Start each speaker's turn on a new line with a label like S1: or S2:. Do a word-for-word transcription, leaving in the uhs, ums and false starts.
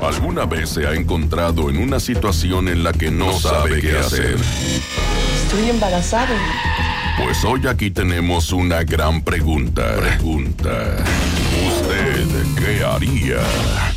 S1: ¿Alguna vez se ha encontrado en una situación en la que no sabe qué hacer?
S2: Estoy embarazado.
S1: Pues hoy aquí tenemos una gran pregunta. Pregunta. ¿Usted qué haría?